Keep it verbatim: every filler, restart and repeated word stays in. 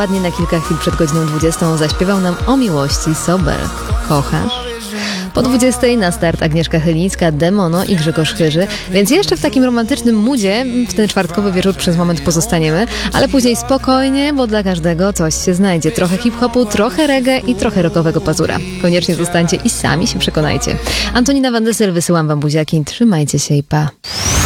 Ładnie na kilka chwil przed godziną dwudziestą zaśpiewał nam o miłości Sobel. Kochasz? Po dwudziestej na start Agnieszka Chylińska, Demono i Grzegorz Chyży, więc jeszcze w takim romantycznym moodzie w ten czwartkowy wieczór przez moment pozostaniemy, ale później spokojnie, bo dla każdego coś się znajdzie. Trochę hip-hopu, trochę reggae i trochę rockowego pazura. Koniecznie zostańcie i sami się przekonajcie. Antonina Van Dyssel, wysyłam wam buziaki, trzymajcie się i pa.